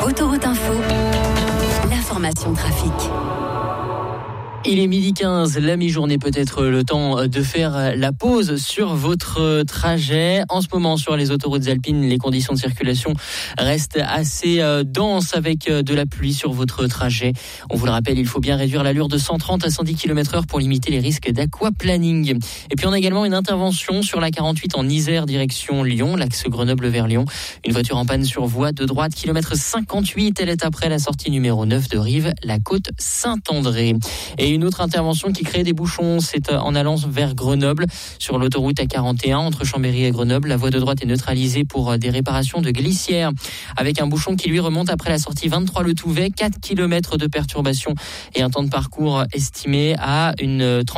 Autoroute Info, l'information trafic. Il est 12h15, la mi-journée, peut-être le temps de faire la pause sur votre trajet. En ce moment, sur les autoroutes alpines, les conditions de circulation restent assez denses avec de la pluie sur votre trajet. On vous le rappelle, il faut bien réduire l'allure de 130 à 110 km/h pour limiter les risques d'aquaplaning. Et puis on a également une intervention sur la 48 en Isère, direction Lyon, l'axe Grenoble vers Lyon. Une voiture en panne sur voie de droite, kilomètre 58. Elle est après la sortie numéro 9 de Rive, la côte Saint-André. Et une autre intervention qui crée des bouchons, c'est en allant vers Grenoble sur l'autoroute A41 entre Chambéry et Grenoble. La voie de droite est neutralisée pour des réparations de glissières avec un bouchon qui lui remonte après la sortie 23 Le Touvet, 4 km de perturbation et un temps de parcours estimé à une